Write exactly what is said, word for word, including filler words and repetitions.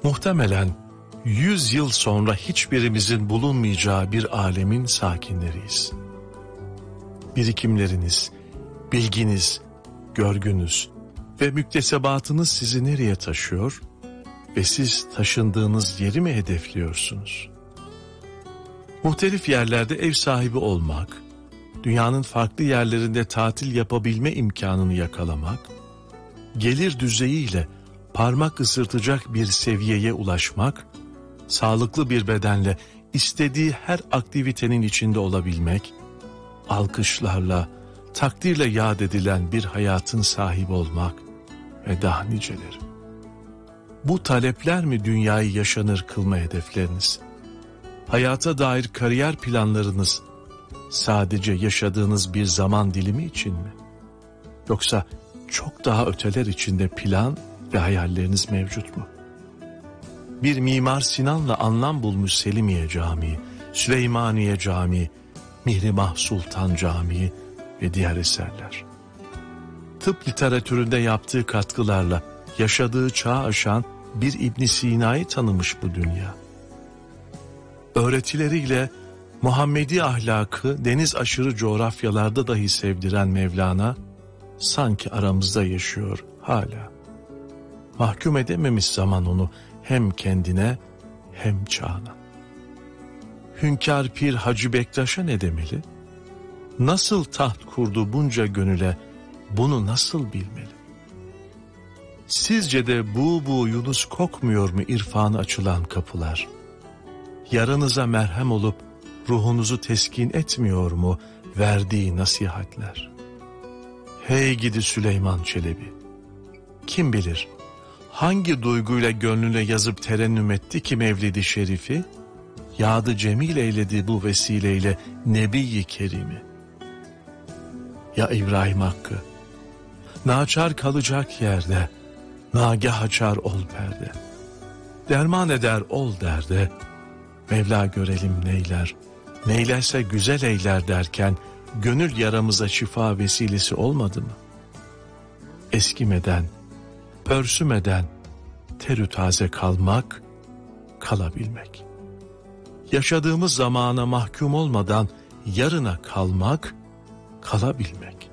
Muhtemelen yüz yıl sonra hiçbirimizin bulunmayacağı bir alemin sakinleriyiz. Birikimleriniz, bilginiz, görgünüz ve müktesebatınız sizi nereye taşıyor ve siz taşındığınız yeri mi hedefliyorsunuz? Muhtelif yerlerde ev sahibi olmak, dünyanın farklı yerlerinde tatil yapabilme imkanını yakalamak, gelir düzeyiyle parmak ısırtacak bir seviyeye ulaşmak, sağlıklı bir bedenle istediği her aktivitenin içinde olabilmek, alkışlarla, takdirle yad edilen bir hayatın sahibi olmak ve daha niceleri. Bu talepler mi dünyayı yaşanır kılma hedefleriniz? Hayata dair kariyer planlarınız sadece yaşadığınız bir zaman dilimi için mi? Yoksa çok daha öteler içinde plan ve hayalleriniz mevcut mu? Bir Mimar Sinan'la anlam bulmuş Selimiye Camii, Süleymaniye Camii, Mihrimah Sultan Camii ve diğer eserler. Tıp literatüründe yaptığı katkılarla yaşadığı çağı aşan bir İbn Sina'yı tanımış bu dünya. Öğretileriyle Muhammedi ahlakı deniz aşırı coğrafyalarda dahi sevdiren Mevlana, sanki aramızda yaşıyor hala. Mahkum edememiş zaman onu hem kendine hem çağına. Hünkâr Pir Hacı Bektaş'a ne demeli? Nasıl taht kurdu bunca gönüle, bunu nasıl bilmeli? Sizce de bu bu Yunus kokmuyor mu irfanı açılan kapılar? Yaranıza merhem olup ruhunuzu teskin etmiyor mu verdiği nasihatler? Hey gidi Süleyman Çelebi! Kim bilir hangi duyguyla gönlüne yazıp terennüm etti ki Mevlid-i Şerif'i, yadı cemil eyledi bu vesileyle Nebi-i Kerim'i. Ya İbrahim Hakkı, naçar kalacak yerde, nagah açar ol perde. Derman eder ol derde, Mevla görelim neyler, neylerse güzel eyler derken, gönül yaramıza şifa vesilesi olmadı mı? Eskimeden, pörsümeden, terü taze kalmak, kalabilmek. Yaşadığımız zamana mahkum olmadan yarına kalmak, kalabilmek.